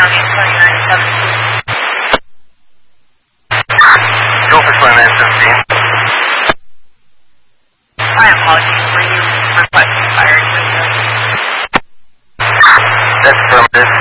Army 2917. Go for 2917. My apologies for you requesting fire assistance. That's affirmative.